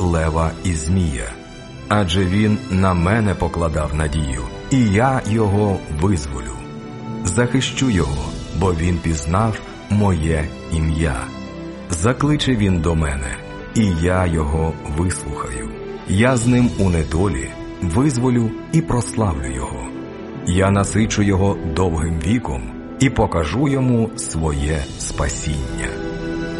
лева і змія. Адже він на мене покладав надію, і я його визволю. Захищу його, бо він пізнав моє ім'я. Закличе він до мене, і я його вислухаю. Я з ним у недолі визволю і прославлю його. Я насичу його довгим віком і покажу йому своє спасіння.